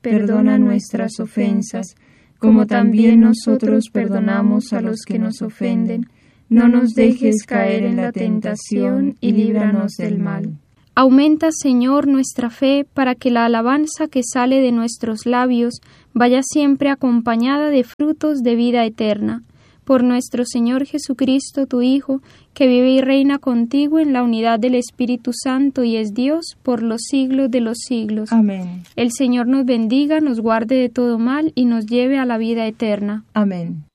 perdona nuestras ofensas, como también nosotros perdonamos a los que nos ofenden. No nos dejes caer en la tentación y líbranos del mal. Aumenta, Señor, nuestra fe para que la alabanza que sale de nuestros labios vaya siempre acompañada de frutos de vida eterna. Por nuestro Señor Jesucristo, tu Hijo, que vive y reina contigo en la unidad del Espíritu Santo y es Dios por los siglos de los siglos. Amén. El Señor nos bendiga, nos guarde de todo mal y nos lleve a la vida eterna. Amén.